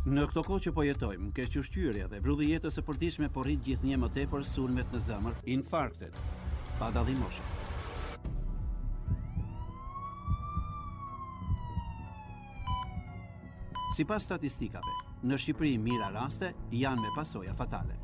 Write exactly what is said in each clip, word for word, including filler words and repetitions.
Në këto kohë që po jetojmë, kequshqyrja dhe vrulli jetës së përditshme po rrit gjithnjë më tepër sulmet në zemër, infarktet, pa dallim moshe. Sipas statistikave, në Shqipëri mira raste janë me pasoja fatale.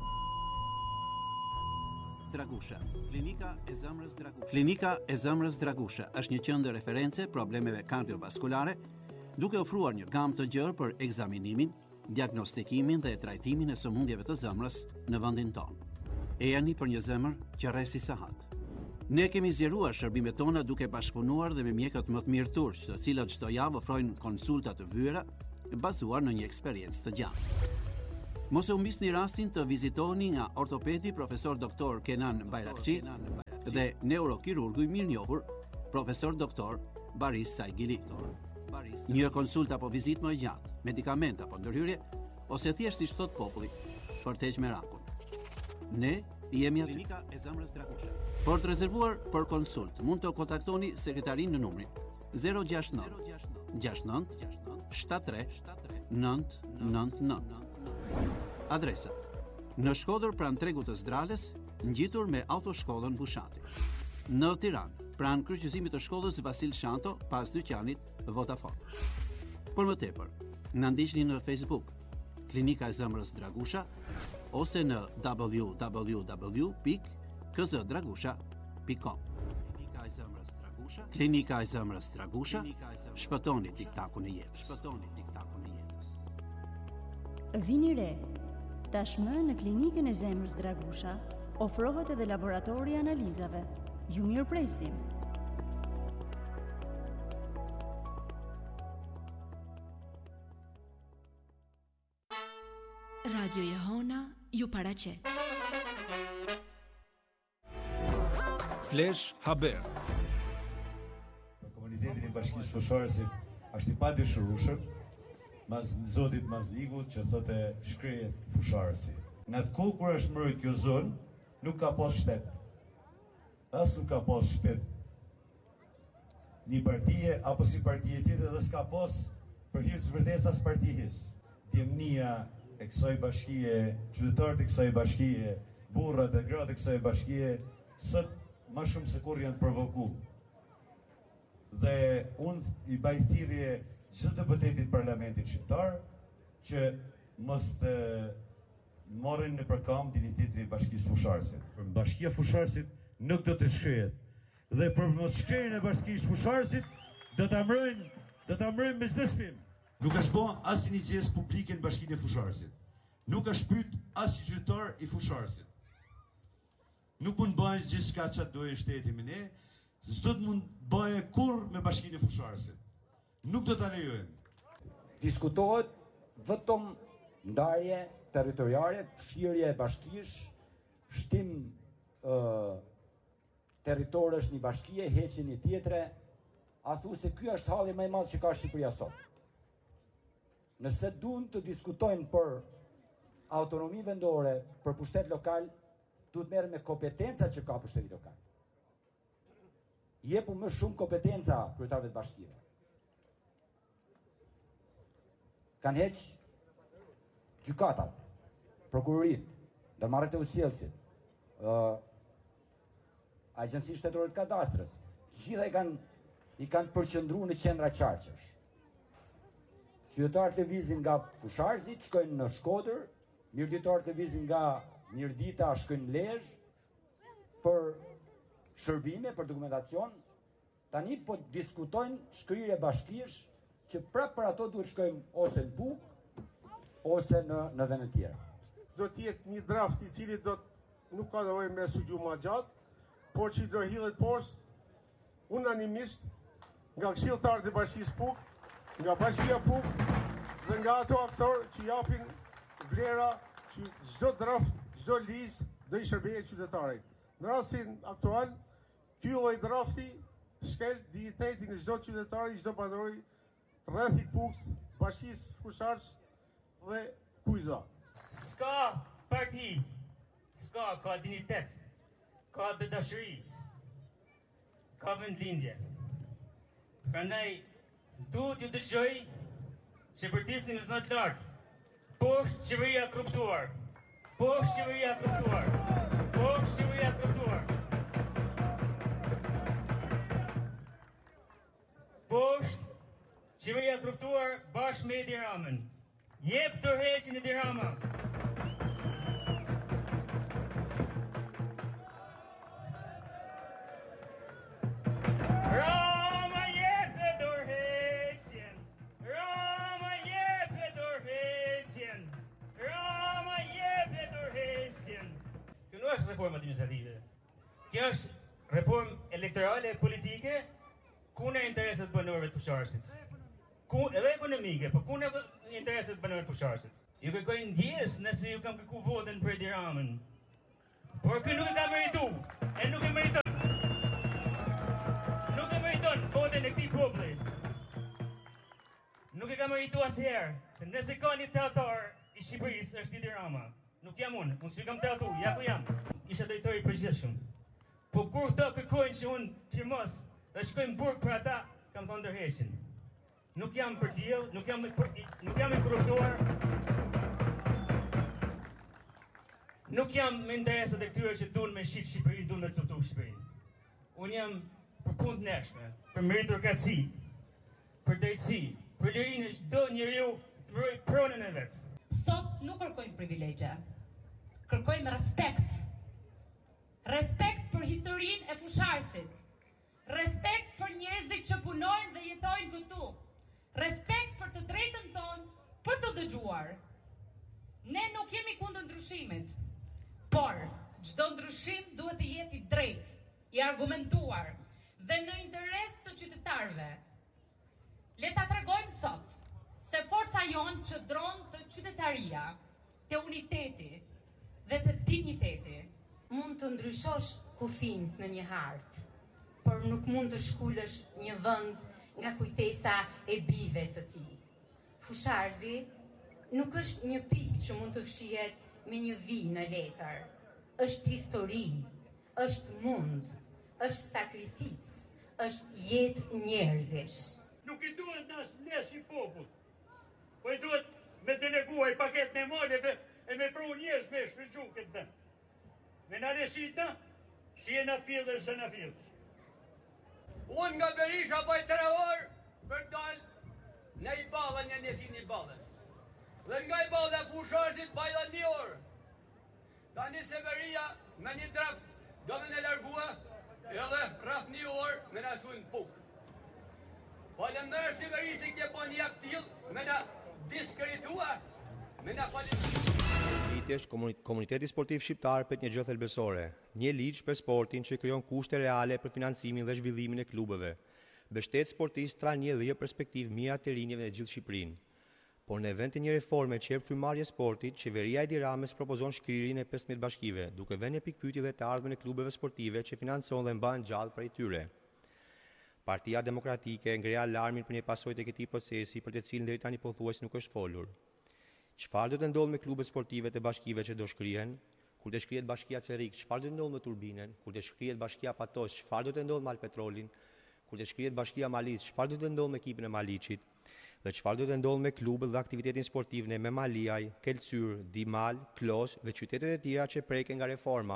Dragusha, klinika e zemrës Dragusha. Klinika e zemrës Dragusha është një qendër reference problemeve kardiovaskulare, duke ofruar një gamë të gjerë për ekzaminimin, diagnostikimin dhe trajtimin e sëmundjeve të zemrës në vendin tonë. E jani për një zemër që rresi sahat. Ne kemi zgjeruar shërbimet tona duke bashkëpunuar dhe me mjekët më të mirë turq, të cilët çdo javë ofrojnë konsulta të vyera bazuar në një eksperiencë të gjatë. Mos e humbisni rastin të vizitoni nga ortopedi profesor doktor Kenan Bayrakçi dhe neurokirurgu i mirënjohur profesor doktor Baris Saigili. Një konsult apo vizitë më e gjatë, medikament apo ndërhyrje, ose thjesht si thot populli, për të heqë merakun. Ne jemi aty. Klinika e zemrës Dragusha. Për të rezervuar për konsult, mund të kontaktoni sekretarin në numrin zero gjasht nëntë gjasht nëntë shtat tre nëntë nëntë nëntë. Adresa: në Shkodër pranë tregut të Zdrales, ngjitur me autoshkollën Bushati. Në Tiranë, pranë kryqëzimit të shkollës Vasil Shanto, pas dyqanit Vodafone. Për më tepër, na ndiqni në Facebook, Klinika e zemrës Dragusha, ose në w w w pikë k z dragusha pikë com. Klinika e zemrës Dragusha, Klinika e zemrës Dragusha, shpëtoni tiktakun e jetës. Shpëtoni tiktakun e jetës. Vini re, tashmë në Klinikën e zemrës Dragusha ofrohet edhe laboratori i analizave. Ju mirë presim. Radio Jehona ju paraqet. Flash Haber. Komunitetin e Bashkisë Fushorësit është i padëshirueshëm mas zotit Mazligut që thotë shkrehet Fushorësi. Në atë kohë kur është mbrojtur kjo zonë, nuk ka pas shtet. As nuk ka pas shtet një partije apo si partije tjetër dhe s'ka pas për hir të vërtetës as partijës. Djemnia e kësaj bashkie, qytetarët e kësaj bashkie, burrat e gratë e kësaj bashkie, sot më shumë se kur janë provokuar. Dhe unë i baj thirrje çdo deputetit parlamentit shqiptar që mos të morrin në përkam dinjitetin e Bashkisë Fusharësit. Bashkia Fusharësit nuk do të shkrehet. Dhe për mos shkrenjën e Bashkisë Fusharësit do ta mbrojnë, do ta mbrojnë me çdo sfim. Nuk është bën asnjë iniciativë publike në Bashkinë e Fusharësit. Nuk është pyet asnjë qytetar i Fusharësit. Nuk mund bëjë gjithçka çfarë dojë shteti me ne, s'do të mund bëjë kurrë me Bashkinë e Fusharësit. Nuk do ta lejojmë. Diskutohet vetëm ndarje territoriale, fshirje e bashkisë, shtim ë uh, territorësh një bashkie, heqje një tjetre, a thu se ky është halli më i madh që ka Shqipëria sot. Nëse duan të diskutojnë për autonomi vendore, për pushtet lokal, duhet merren me kompetenca që ka pushteti lokal. Jepu më shumë kompetenca kryetarëve të bashkive. Kanë heq gjykatat, prokurorit, ndërmarrjet e usjellësit, ë uh, Agjencia Shtetërore të Kadastrës, gjitha i kanë i kanë përqendruar në qendra qarqesh. Qytetarët lëvizin nga Fusharësi, shkojnë në Shkodër, mirëditarët lëvizin nga Mirdita, shkojnë në Lezhë për shërbime, për dokumentacion. Tani po diskutojnë shkrirje bashkiesh që prapë për ato duhet shkojmë ose në Buk, ose në në vende të tjera. Do të jetë një draft i cili do të nuk ka nevojë me studiu më gjatë, por që do hidhet poshtë unanimisht nga këshilltarët e Bashkisë Puk, nga Bashkia Puk dhe nga ato aktorë që japin vlera që çdo draft, çdo ligj do i shërbejë qytetarit. Në rastin aktual, ky lloj drafti shkel dignitetin e çdo qytetari, çdo banori të rrethit Puks, Bashkisë Fusharës dhe kujdo. S'ka parti, s'ka ka dignitet, ka dhe dashuri, ka vendlindje. Prandaj duhet ju dëgjoj që përtisni me zot lart Poshtë qeveria korruptuar. Poshtë qeveria korruptuar. Poshtë qeveria korruptuar. Poshtë qeveria korruptuar bashkë me Edi Ramën. Jep tërheqjen e Edi Rama. Rama jep e tërheqjen. Rama jep e tërheqjen. Rama jep e tërheqjen. Kjo nuk është reforma administrative. Kjo është reformë elektorale politike ku në interesat banorëve të fusharësit. Ku edhe ekonomike, po ku në interesat banorëve të fusharësit. Ju kërkoj ndjes nëse ju kam kërku votën për Edi Ramën. Por kë nuk e ka meritu, e nuk e meriton. Nuk e meriton votën e këtij populli. Nuk e ka meritu asherë, se nëse ka një teatar i Shqipërisë është Edi Rama. Nuk jam unë, unë s'ju kam teatu, ja ku jam. Isha drejtori i përgjithshëm. Po kur këta kërkojnë që unë firmos dhe shkojnë burg për ata, kam thonë ndërheqin. Nuk jam për tjellë, nuk jam nuk jam i korruptuar. Nuk jam me interesat e këtyre që duan me shit Shqipërinë, duan me struktur Shqipërinë. Unë jam për punë të ndershme, për meritokraci, për drejtësi, për lirinë e çdo njeriu të mbrojë pronën e vet. Sot nuk kërkojmë privilegje. Kërkojmë respekt. Respekt për historinë e fusharësit. Respekt për njerëzit që punojnë dhe jetojnë këtu. Respekt për të drejtën tonë për të dëgjuar. Ne nuk jemi kundër ndryshimit, por çdo ndryshim duhet të jetë i drejtë, i argumentuar dhe në interes të qytetarëve. Le ta tregojmë sot se forca jonë qëndron të qytetaria, të uniteti dhe të digniteti. Mund të ndryshosh kufin në një hartë, por nuk mund të shkullësh një vend nga kujtesa e bijve të tij. Fusharzi nuk është një pikë që mund të fshihet me një vi në letër. Është histori, është mund, është sakrificë, është jetë njerëzish. Nuk i duhet na ne si popull, po i duhet me deleguar paketën e maleve e me pru njerëz me shfrytzu këtë vend. Me na desidna, si e na pjellë dhe se na fjellë. Unë nga Berisha baj tre orë për dalë në i balën një njësin i balës. Dhe nga i balë dhe fusharësit baj dhe një orë. Ta një Severia me një draft do me në largua edhe rraf një orë me në shujnë pukë. Falëndër Severisi kje po një aktil me në diskritua, me në falëndër. Është komuniteti sportiv shqiptar për një gjë thelbësore, një ligj për sportin që krijon kushte reale për financimin dhe zhvillimin e klubeve. Mbështet sportistë tra një dhe perspektivë mira të rinjeve në gjithë Shqipërinë. Por në vend të një reforme që jep frymëmarrje sportit, qeveria e Edi Ramës propozon shkrirjen e pesëmbëdhjetë bashkive, duke vënë një pikpyetje dhe të ardhmen e klubeve sportive që financon dhe mbahen gjallë prej tyre. Partia Demokratike ngre alarmin për një pasojë të këtij procesi për të cilin deri tani pothuajse nuk është folur. Çfarë do të ndodhë me klubet sportive të bashkive që do shkrihen? Kur të shkrihet bashkia Cerik, çfarë do të ndodhë me turbinen? Kur të shkrihet bashkia Patos, çfarë do të ndodhë me Alpetrolin? Kur të shkrihet bashkia Malic, çfarë do të ndodhë me ekipin e Malicit? Dhe çfarë do të ndodhë me klubet dhe aktivitetin sportiv në Memaliaj, Kelcyr, Dimal, Klos dhe qytetet e tjera që preken nga reforma?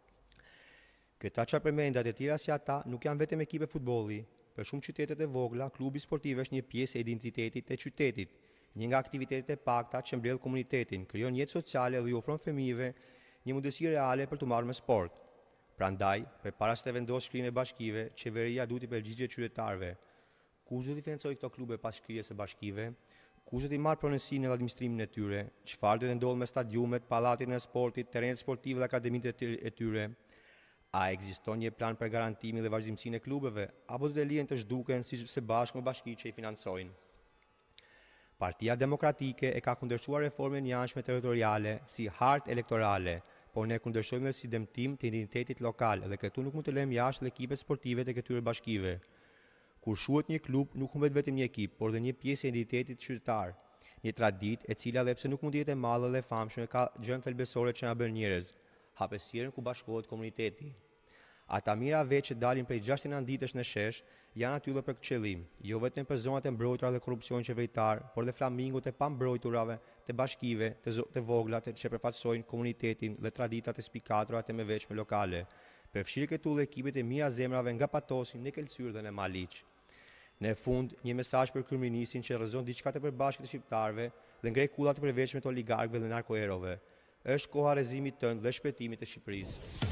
Këta që përmendat e tjera si ata nuk janë vetëm ekipe futbolli. Për shumë qytetet e vogla, klubi sportiv është një pjesë e identitetit të qytetit. Një nga aktivitetet e pakta që mbledh komunitetin, krijon jetë sociale dhe i ofron fëmijëve një mundësi reale për të marrë me sport. Prandaj, përpara se të vendosë shkrimin e bashkive, qeveria duhet të përgjigjë qytetarëve. Kush do t'i financojë këto klube pas shkrirjes së bashkive? Kush do t'i marrë pronësinë dhe administrimin e tyre? Çfarë do të ndodhë me stadiumet, pallatin e sportit, terrenet sportive dhe akademitë e tyre? A ekziston një plan për garantimin dhe vazhdimsinë e klubeve, apo do të lihen të zhduken si së bashku me bashkitë që i financojnë? Partia Demokratike e ka kundërshtuar reformën jashtme territoriale si hartë elektorale, por ne kundërshtojmë dhe si dëmtim të identitetit lokal dhe këtu nuk mund të lëmë jashtë ekipet sportive të këtyre bashkive. Kur shuhet një klub, nuk humbet vetëm një ekip, por dhe një pjesë e identitetit qytetar, një traditë e cila edhe pse nuk mund të jetë e madhe dhe e famshme, ka gjëra thelbësore që na bën njerëz, hapësirën ku bashkohet komuniteti. Ata mira veç që dalin prej gjashtëdhjetë ditësh në shesh janë aty edhe për këtë qëllim, jo vetëm për zonat e mbrojtura dhe korrupsionin qeveritar, por dhe flamingot e pambrojturave, të bashkive, të, të vogla, të që përfaqësojnë komunitetin dhe traditat e spikatura të mëveçme lokale. Përfshirë këtu dhe ekipet e mira zemrave nga Patosi, në Kelcyrë dhe në Maliq. Në fund, një mesazh për kryeministin që rrezon diçka të përbashkët të shqiptarëve dhe ngrej kullat të përveçme të oligarkëve dhe narkoerove. Është koha rrezimit tënd dhe shpëtimit të Shqipërisë.